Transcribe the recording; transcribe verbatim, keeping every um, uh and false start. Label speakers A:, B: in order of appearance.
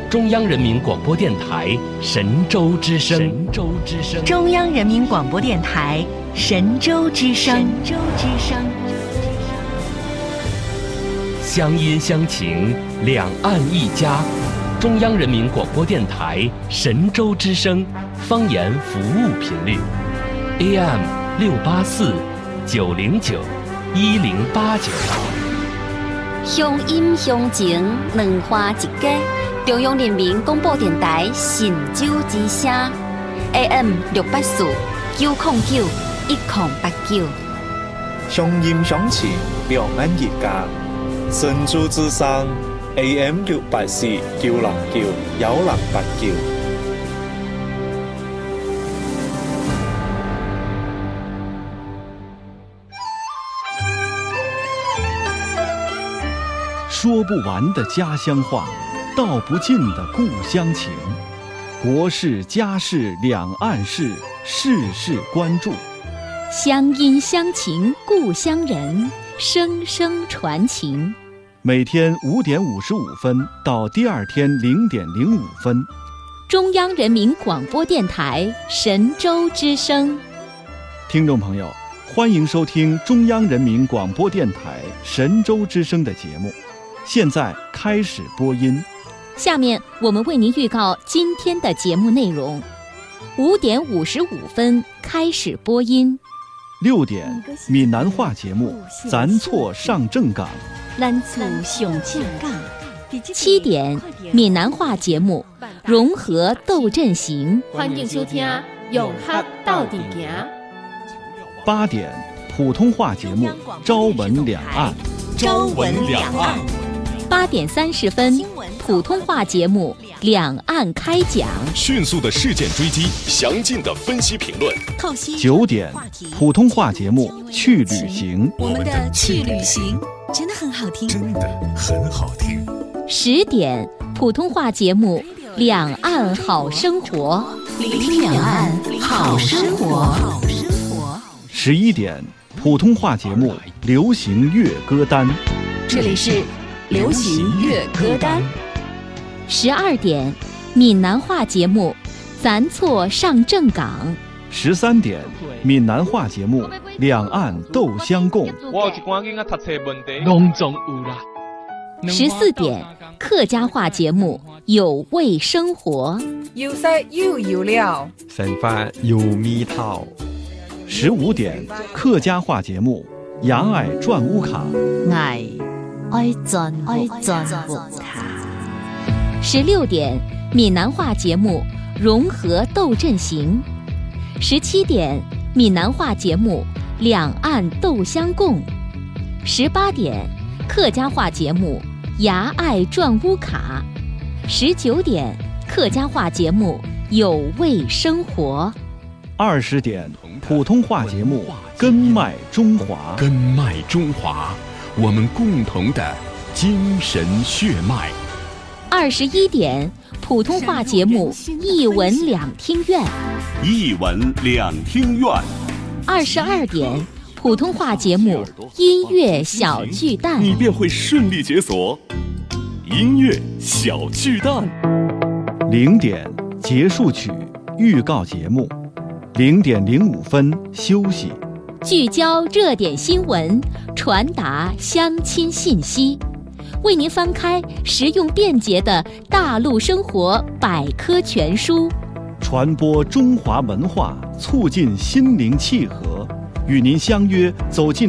A: 中央人民广播电台神州之声。神州之声。
B: 中央人民广播电台神州之声。神州之声。
A: 乡音乡情，两岸一家。中央人民广播电台神州之声方言服务频率 A M 六八四九零九一零八九。
C: 乡音乡情，两花一家。中央人民广播电台神州之声 A M 六八四九零九一零八九。
D: 乡音乡情，两岸一家。神州之声 A M 六八四九零九一零八九。
E: 说不完的家乡话，道不尽的故乡情。国事家事两岸事，事事关注。
F: 乡音乡情故乡人，声声传情。
E: 每天五点五十五分到第二天零点零五分，
F: 中央人民广播电台神州之声。
E: 听众朋友，欢迎收听中央人民广播电台神州之声的节目，现在开始播音。
F: 下面我们为您预告今天的节目内容：五点五十五分开始播音。
E: 六点，闽南话节目《咱错上正港》。
F: 咱错上正港。七点，闽南话节目《融合斗阵行》。
G: 欢迎收听《融合斗阵行》。
E: 八点，普通话节目《朝闻两岸》。
B: 朝闻两岸。
F: 八点三十分，普通话节目《两岸开讲》。
H: 迅速的事件追击，详尽的分析评论。
E: 九点，普通话节目《去旅行》。
B: 我们的去旅行真的很好听，
H: 真的很好听。
F: 十点，普通话节目《两岸好生活》。
B: 聆听两岸好生活。
E: 十一点，普通话节目《流行乐歌单》。
B: 这里是流行乐歌单。
F: 十二点，闽南话节目《咱错上正港》。
E: 十三点，闽南话节目《两岸斗相共》。
I: 我有一寡囡仔读册问题，
A: 拢总有啦。
F: 十四点，客家话节目《有味生活》。
J: 有色又有料，
K: 生活有味道。
E: 十五点，客家话节目《牙爱转屋卡》。
B: 爱爱转爱转屋卡。
F: 十六点，闽南话节目《融合斗阵行》。十七点，闽南话节目《两岸斗相共》。十八点，客家话节目《牙爱转屋卡》。十九点，客家话节目《有味生活》。
E: 二十点，普通话节目《根脉中华》。
H: 根脉中华，我们共同的精神血脉。
F: 二十一点，普通话节目《一文两厅院》。
H: 一文两厅院。
F: 二十二点，普通话节目《音乐小巨蛋》。
H: 你便会顺利解锁音乐小巨蛋。
E: 零点，结束曲预告节目。零点零五分休息。
F: 聚焦热点新闻，传达乡亲信息，为您翻开实用便捷的大陆生活百科全书，
E: 传播中华文化，促进心灵契合，与您相约走进